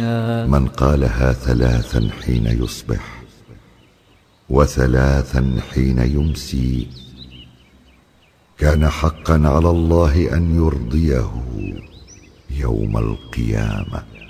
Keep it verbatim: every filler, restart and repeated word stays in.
الدنيا. من قالها ثلاثا حين يصبح وثلاثا حين يمسي كان حقا على الله أن يرضيه يوم القيامة.